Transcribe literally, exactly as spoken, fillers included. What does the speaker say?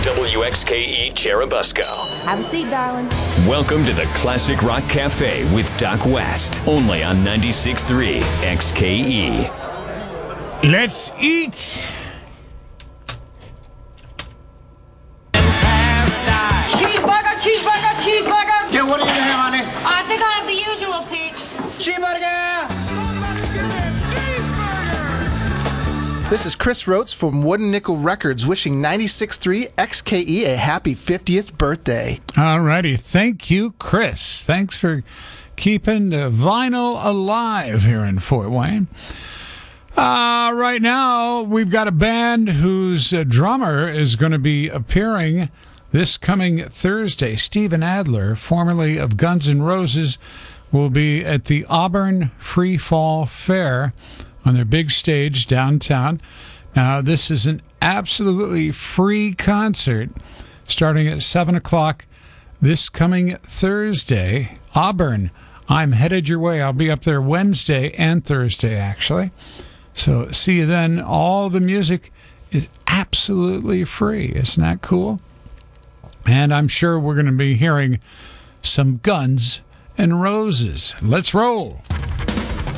W X K E Cherubusco. Have a seat, darling. Welcome to the Classic Rock Cafe with Doc West, only on ninety-six point three X K E. Let's eat. Cheeseburger, cheeseburger, cheeseburger. Yeah, what do you have, honey? I think I have the usual, Pete. Cheeseburger. This is Chris Rotes from Wooden Nickel Records wishing ninety-six point three X K E a happy fiftieth birthday. All righty. Thank you, Chris. Thanks for keeping the vinyl alive here in Fort Wayne. Uh, right now, we've got a band whose uh, drummer is going to be appearing this coming Thursday. Steven Adler, formerly of Guns N' Roses, will be at the Auburn Free Fall Fair on their big stage downtown. Now, this is an absolutely free concert starting at seven o'clock this coming Thursday. Auburn, I'm headed your way. I'll be up there Wednesday and Thursday, actually. So see you then. All the music is absolutely free. Isn't that cool? And I'm sure we're going to be hearing some Guns N' Roses. Let's roll.